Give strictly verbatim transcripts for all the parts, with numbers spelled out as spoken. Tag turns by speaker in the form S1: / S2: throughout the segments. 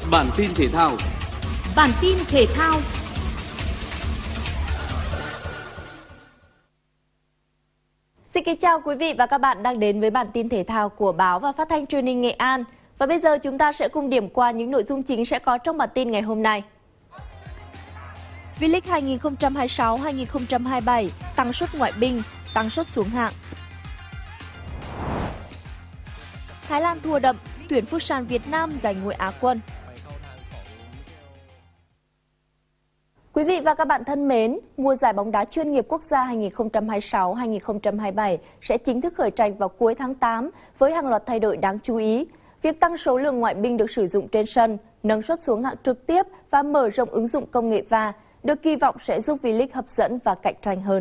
S1: Bản tin thể thao.
S2: Bản tin thể thao.
S3: Xin kính chào quý vị và các bạn đang đến với bản tin thể thao của Báo và Phát thanh Truyền hình Nghệ An. Và bây giờ chúng ta sẽ cùng điểm qua những nội dung chính sẽ có trong bản tin ngày hôm nay. V-League hai nghìn không trăm hai mươi sáu hai nghìn không trăm hai mươi bảy tăng suất ngoại binh, tăng suất xuống hạng. Thái Lan thua đậm, tuyển Futsal Việt Nam giành ngôi Á quân. Quý vị và các bạn thân mến, mùa giải bóng đá chuyên nghiệp quốc gia hai nghìn không trăm hai mươi sáu hai nghìn không trăm hai mươi bảy sẽ chính thức khởi tranh vào cuối tháng tám với hàng loạt thay đổi đáng chú ý. Việc tăng số lượng ngoại binh được sử dụng trên sân, nâng suất xuống hạng trực tiếp và mở rộng ứng dụng công nghệ vê a rờ được kỳ vọng sẽ giúp V-League hấp dẫn và cạnh tranh hơn.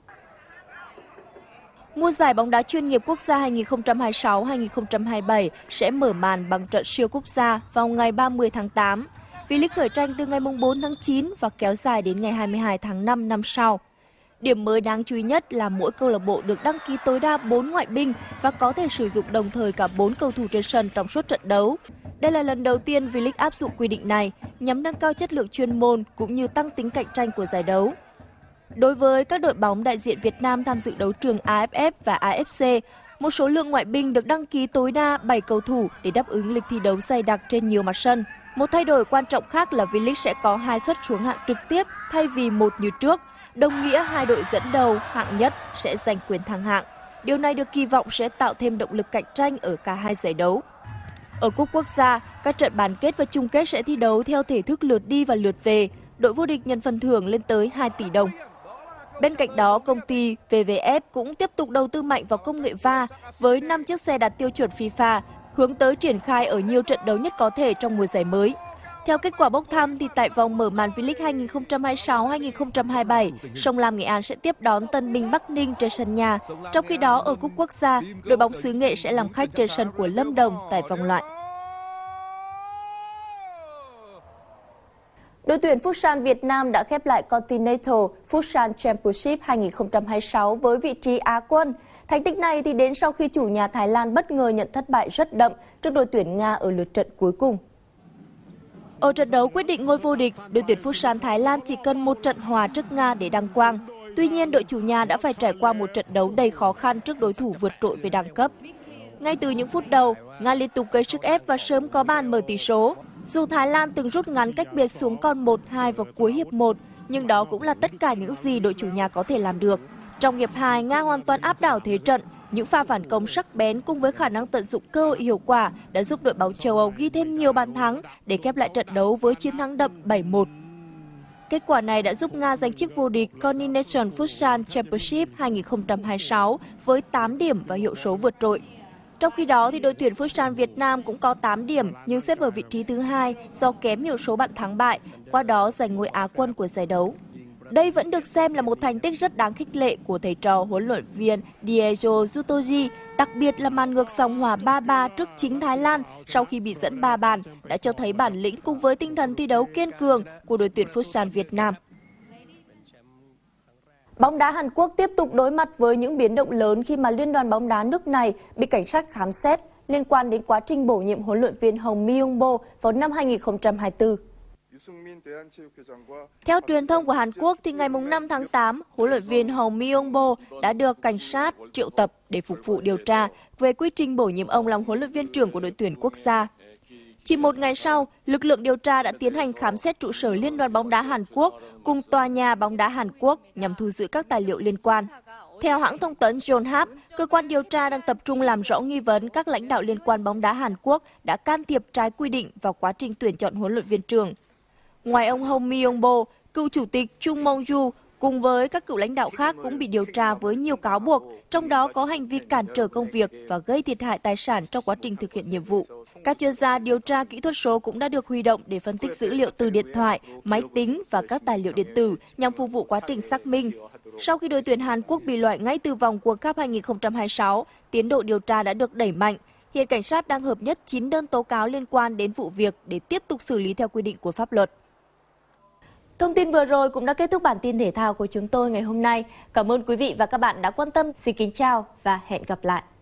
S3: Mùa giải bóng đá chuyên nghiệp quốc gia hai nghìn không trăm hai mươi sáu hai nghìn không trăm hai mươi bảy sẽ mở màn bằng trận siêu quốc gia vào ngày ba mươi tháng tám. V-League khởi tranh từ ngày bốn tháng chín và kéo dài đến ngày hai mươi hai tháng năm năm sau. Điểm mới đáng chú ý nhất là mỗi câu lạc bộ được đăng ký tối đa bốn ngoại binh và có thể sử dụng đồng thời cả bốn cầu thủ trên sân trong suốt trận đấu. Đây là lần đầu tiên V-League áp dụng quy định này nhằm nâng cao chất lượng chuyên môn cũng như tăng tính cạnh tranh của giải đấu. Đối với các đội bóng đại diện Việt Nam tham dự đấu trường a ép ép và a ép xê, một số lượng ngoại binh được đăng ký tối đa bảy cầu thủ để đáp ứng lịch thi đấu dày đặc trên nhiều mặt sân. Một thay đổi quan trọng khác là V-League sẽ có hai suất xuống hạng trực tiếp thay vì một như trước, đồng nghĩa hai đội dẫn đầu hạng nhất sẽ giành quyền thăng hạng. Điều này được kỳ vọng sẽ tạo thêm động lực cạnh tranh ở cả hai giải đấu. Ở cúp quốc gia, các trận bán kết và chung kết sẽ thi đấu theo thể thức lượt đi và lượt về. Đội vô địch nhận phần thưởng lên tới hai tỷ đồng. Bên cạnh đó, công ty vê vê ép cũng tiếp tục đầu tư mạnh vào công nghệ vê a rờ với năm chiếc xe đạt tiêu chuẩn FIFA, hướng tới triển khai ở nhiều trận đấu nhất có thể trong mùa giải mới. Theo kết quả bốc thăm thì tại vòng mở màn V-League hai nghìn không trăm hai mươi sáu hai nghìn không trăm hai mươi bảy, Sông Lam Nghệ An sẽ tiếp đón Tân Bình Bắc Ninh trên sân nhà. Trong khi đó ở cúp quốc gia, đội bóng xứ Nghệ sẽ làm khách trên sân của Lâm Đồng tại vòng loại. Đội tuyển Futsal Việt Nam đã khép lại Continental Futsal Championship hai nghìn không trăm hai mươi sáu với vị trí Á quân. Thành tích này thì đến sau khi chủ nhà Thái Lan bất ngờ nhận thất bại rất đậm trước đội tuyển Nga ở lượt trận cuối cùng. Ở trận đấu quyết định ngôi vô địch, đội tuyển Futsal Thái Lan chỉ cần một trận hòa trước Nga để đăng quang. Tuy nhiên, đội chủ nhà đã phải trải qua một trận đấu đầy khó khăn trước đối thủ vượt trội về đẳng cấp. Ngay từ những phút đầu, Nga liên tục gây sức ép và sớm có bàn mở tỷ số. Dù Thái Lan từng rút ngắn cách biệt xuống còn một hai vào cuối hiệp một, nhưng đó cũng là tất cả những gì đội chủ nhà có thể làm được. Trong hiệp hai, Nga hoàn toàn áp đảo thế trận. Những pha phản công sắc bén cùng với khả năng tận dụng cơ hội hiệu quả đã giúp đội bóng châu Âu ghi thêm nhiều bàn thắng để khép lại trận đấu với chiến thắng đậm bảy một. Kết quả này đã giúp Nga giành chức vô địch Continental Futsal Championship hai nghìn không trăm hai mươi sáu với tám điểm và hiệu số vượt trội. Trong khi đó, thì đội tuyển Futsal Việt Nam cũng có tám điểm nhưng xếp ở vị trí thứ hai do kém hiệu số bàn thắng bại, qua đó giành ngôi Á quân của giải đấu. Đây vẫn được xem là một thành tích rất đáng khích lệ của thầy trò huấn luyện viên Diego Zutoji, đặc biệt là màn ngược dòng hòa ba ba trước chính Thái Lan sau khi bị dẫn ba bàn đã cho thấy bản lĩnh cùng với tinh thần thi đấu kiên cường của đội tuyển Futsal Việt Nam. Bóng đá Hàn Quốc tiếp tục đối mặt với những biến động lớn khi mà Liên đoàn bóng đá nước này bị cảnh sát khám xét liên quan đến quá trình bổ nhiệm huấn luyện viên Hong Myung-bo vào năm hai nghìn không trăm hai mươi tư. Theo truyền thông của Hàn Quốc, thì ngày năm tháng tám, huấn luyện viên Hong Myung-bo đã được cảnh sát triệu tập để phục vụ điều tra về quy trình bổ nhiệm ông làm huấn luyện viên trưởng của đội tuyển quốc gia. Chỉ một ngày sau, lực lượng điều tra đã tiến hành khám xét trụ sở Liên đoàn bóng đá Hàn Quốc cùng tòa nhà bóng đá Hàn Quốc nhằm thu giữ các tài liệu liên quan. Theo hãng thông tấn Yonhap, cơ quan điều tra đang tập trung làm rõ nghi vấn các lãnh đạo liên quan bóng đá Hàn Quốc đã can thiệp trái quy định vào quá trình tuyển chọn huấn luyện viên trưởng. Ngoài ông Hong Myung-bo, cựu chủ tịch Chung Mong-ju cùng với các cựu lãnh đạo khác cũng bị điều tra với nhiều cáo buộc, trong đó có hành vi cản trở công việc và gây thiệt hại tài sản trong quá trình thực hiện nhiệm vụ. Các chuyên gia điều tra kỹ thuật số cũng đã được huy động để phân tích dữ liệu từ điện thoại, máy tính và các tài liệu điện tử nhằm phục vụ quá trình xác minh. Sau khi đội tuyển Hàn Quốc bị loại ngay từ vòng World Cup hai nghìn không trăm hai mươi sáu, tiến độ điều tra đã được đẩy mạnh. Hiện cảnh sát đang hợp nhất chín đơn tố cáo liên quan đến vụ việc để tiếp tục xử lý theo quy định của pháp luật. Thông tin vừa rồi cũng đã kết thúc bản tin thể thao của chúng tôi ngày hôm nay. Cảm ơn quý vị và các bạn đã quan tâm. Xin kính chào và hẹn gặp lại.